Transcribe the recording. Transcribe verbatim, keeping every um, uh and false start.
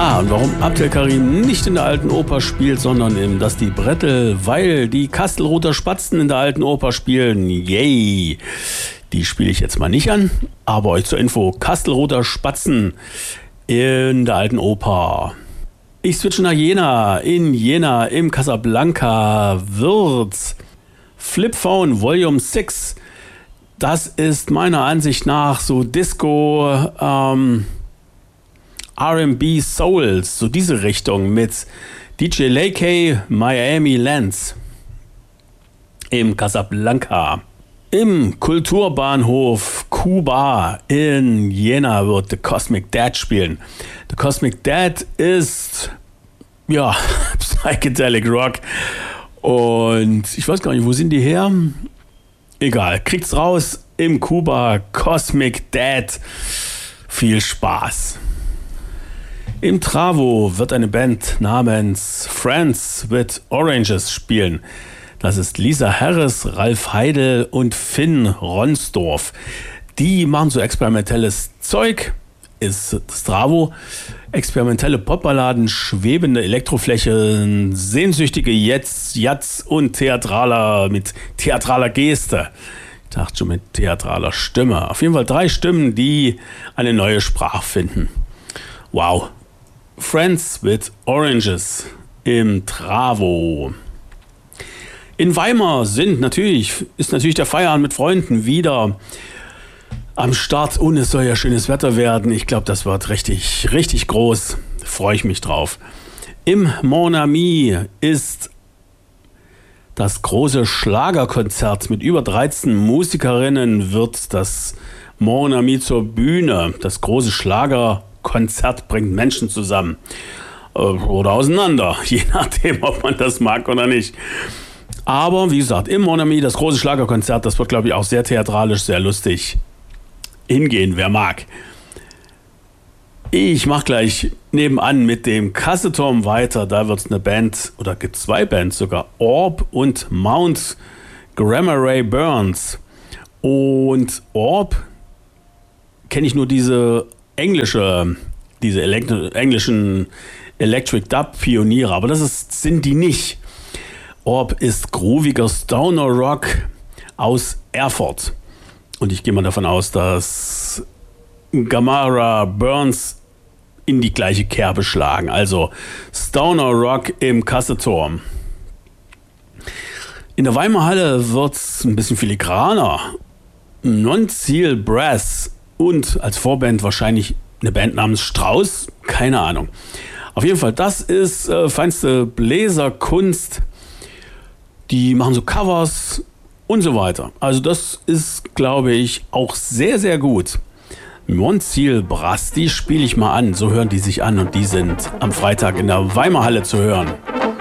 Ah, und warum Abdelkarim nicht in der Alten Oper spielt, sondern im Das die Brettel, weil die Kastelruther Spatzen in der Alten Oper spielen. Yay! Die spiele ich jetzt mal nicht an, aber euch zur Info, Kastelruther Spatzen in der Alten Oper. Ich switche nach Jena. In Jena im Casablanca wird Flipphone Volume sechs. Das ist meiner Ansicht nach so Disco, ähm, R and B Souls, so diese Richtung mit D J Lakey, Miami Lance im Casablanca. Im Kulturbahnhof Kuba in Jena wird The Cosmic Dad spielen. The Cosmic Dad ist, ja, Psychedelic Rock und ich weiß gar nicht, wo sind die her? Egal, kriegt's raus im Kuba Cosmic Dad. Viel Spaß. Im Travo wird eine Band namens Friends with Oranges spielen. Das ist Lisa Harris, Ralf Heidel und Finn Ronsdorf. Die machen so experimentelles Zeug, ist das Travo. Experimentelle Popballaden, schwebende Elektroflächen, sehnsüchtige Jetzt, Jatz und theatraler, mit theatraler Geste. Ich dachte schon mit theatraler Stimme. Auf jeden Fall drei Stimmen, die eine neue Sprache finden. Wow. Friends with Oranges im Travo. In Weimar sind natürlich, ist natürlich der Feierabend mit Freunden wieder am Start und es soll ja schönes Wetter werden. Ich glaube, das wird richtig, richtig groß. Freue ich mich drauf. Im Mon Ami ist das große Schlagerkonzert mit über dreizehn Musikerinnen, wird das Mon Ami zur Bühne. Das große Schlagerkonzert bringt Menschen zusammen oder auseinander, je nachdem, ob man das mag oder nicht. Aber wie gesagt, im Mon Ami, das große Schlagerkonzert, das wird, glaube ich, auch sehr theatralisch, sehr lustig. Hingehen, wer mag. Ich mache gleich nebenan mit dem Kasseturm weiter. Da wird es eine Band, oder gibt es zwei Bands sogar, Orb und Mount Grammar Ray Burns. Und Orb kenne ich nur diese englische, diese Elekt- englischen Electric Dub Pioniere, aber das ist, sind die nicht. Orb ist grooviger Stoner Rock aus Erfurt. Und ich gehe mal davon aus, dass Gamara Burns in die gleiche Kerbe schlagen. Also Stoner Rock im Kasseturm. In der Weimarer Halle wird es ein bisschen filigraner. Non-Seal Brass und als Vorband wahrscheinlich eine Band namens Strauß. Keine Ahnung. Auf jeden Fall, das ist äh, feinste Bläserkunst. Die machen so Covers und so weiter. Also das ist, glaube ich, auch sehr, sehr gut. Non-Seal Brass, die spiele ich mal an. So hören die sich an und die sind am Freitag in der Weimarer Halle zu hören.